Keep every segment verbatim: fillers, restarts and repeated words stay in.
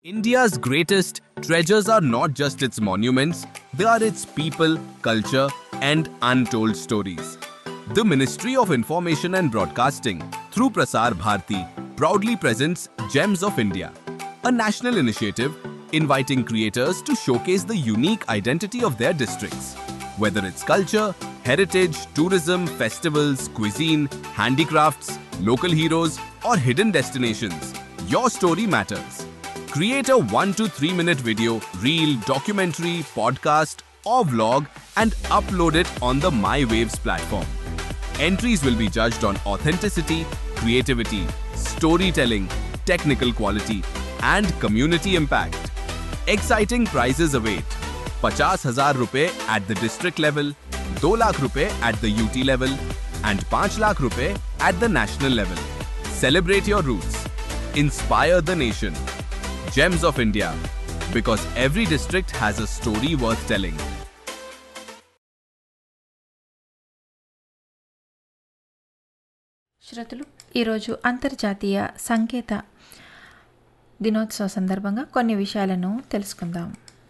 India's greatest treasures are not just its monuments, they are its people, culture, and untold stories. The Ministry of Information and Broadcasting, through Prasar Bharati, proudly presents Gems of India, a national initiative inviting creators to showcase the unique identity of their districts. Whether it's culture, heritage, tourism, festivals, cuisine, handicrafts, local heroes, or hidden destinations, your story matters. Create a one to three minute video, reel, documentary, podcast, or vlog and upload it on the My Waves platform. Entries will be judged on authenticity, creativity, storytelling, technical quality, and community impact. Exciting prizes await. fifty thousand rupees at the district level, two lakh rupees at the U T level, and five lakh rupees at the national level. Celebrate your roots. Inspire the nation. Gems of India, because every district has a story worth telling. శ్రోతలు ఈరోజు అంతర్జాతీయ సంకేత దినోత్సవ సందర్భంగా కొన్ని విషయాలను తెలుసుకుందాం.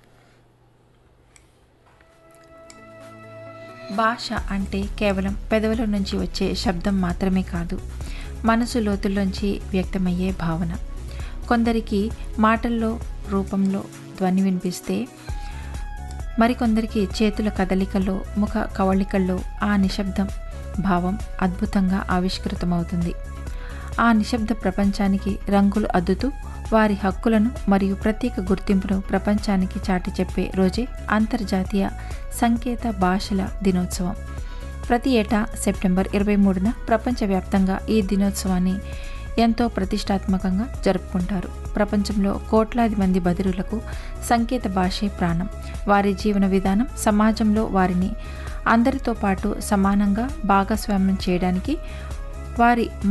భాష అంటే కేవలం పెదవుల నుంచి వచ్చే శబ్దం మాత్రమే కాదు, మనసు లోతుల్లోంచి వ్యక్తమయ్యే భావన. కొందరికి మాటల్లో రూపంలో ధ్వని వినిపిస్తే, మరికొందరికి చేతుల కదలికల్లో, ముఖ కవళికల్లో ఆ నిశ్శబ్దం భావం అద్భుతంగా ఆవిష్కృతమవుతుంది. ఆ నిశ్శబ్ద ప్రపంచానికి రంగులు అద్దుతూ వారి హక్కులను మరియు ప్రత్యేక గుర్తింపును ప్రపంచానికి చాటి చెప్పే రోజే అంతర్జాతీయ సంకేత భాషల దినోత్సవం. ప్రతి ఏటా సెప్టెంబర్ ఇరవై మూడున ప్రపంచవ్యాప్తంగా ఈ దినోత్సవాన్ని ఎంతో ప్రతిష్టాత్మకంగా జరుపుకుంటారు. ప్రపంచంలో కోట్లాది మంది బధిరులకు సంకేత భాషే ప్రాణం. వారి జీవన విధానం సమాజంలో వారిని అందరితో పాటు సమానంగా భాగస్వామ్యం చేయడానికి, వారి